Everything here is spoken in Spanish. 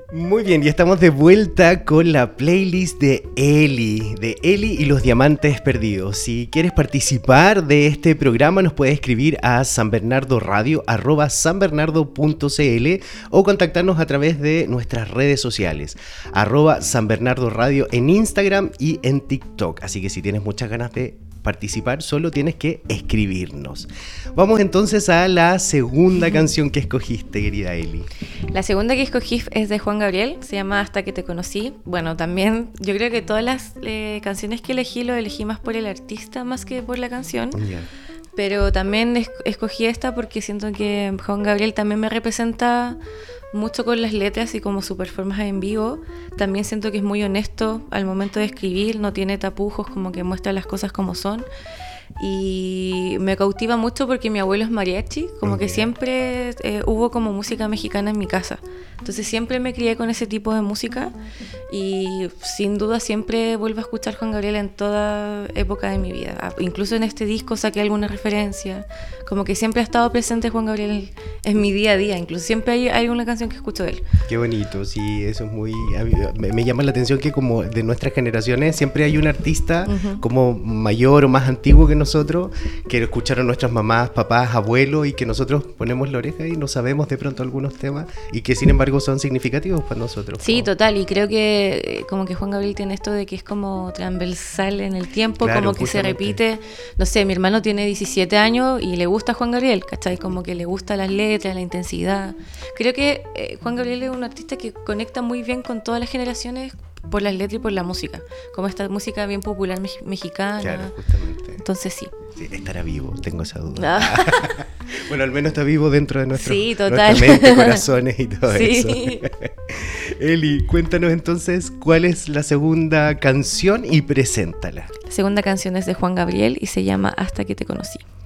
Muy bien, ya estamos de vuelta con la playlist de Eli y los diamantes perdidos. Si quieres participar de este programa, nos puedes escribir a sanbernardoradio@sanbernardo.cl o contactarnos a través de nuestras redes sociales, @sanbernardoradio en Instagram y en TikTok. Así que si tienes muchas ganas de participar, solo tienes que escribirnos. Vamos entonces a la segunda canción que escogiste, querida Eli. La segunda que escogí es de Juan Gabriel, se llama Hasta que te conocí. Bueno, también yo creo que todas las canciones que elegí lo elegí más por el artista más que por la canción. Yeah. Pero también escogí esta porque siento que Juan Gabriel también me representa mucho con las letras y como su performance en vivo. También siento que es muy honesto al momento de escribir, no tiene tapujos, como que muestra las cosas como son. Y me cautiva mucho porque mi abuelo es mariachi, como que siempre hubo como música mexicana en mi casa. Entonces siempre me crié con ese tipo de música y sin duda siempre vuelvo a escuchar Juan Gabriel en toda época de mi vida. Incluso en este disco saqué alguna referencia, como que siempre ha estado presente Juan Gabriel en mi día a día, incluso siempre hay una canción que escucho de él. Qué bonito, sí, eso es muy... Me llama la atención que como de nuestras generaciones siempre hay un artista como mayor o más antiguo que nosotros, que lo escucharon nuestras mamás, papás, abuelos, y que nosotros ponemos la oreja y no sabemos de pronto algunos temas y que sin embargo son significativos para nosotros. Sí, total, y creo que como que Juan Gabriel tiene esto de que es como transversal en el tiempo, claro, como que justamente se repite. No sé, mi hermano tiene 17 años y le gusta Juan Gabriel, ¿cachai? Como que le gusta las letras, la intensidad. Creo que Juan Gabriel es un artista que conecta muy bien con todas las generaciones por las letras y por la música, como esta música bien popular mexicana. Claro, justamente. Entonces sí, estará vivo, tengo esa duda. Bueno, al menos está vivo dentro de nuestra total. mente, corazones y todo sí. eso. Eli, cuéntanos entonces cuál es la segunda canción y preséntala. La segunda canción es de Juan Gabriel y se llama Hasta que te conocí.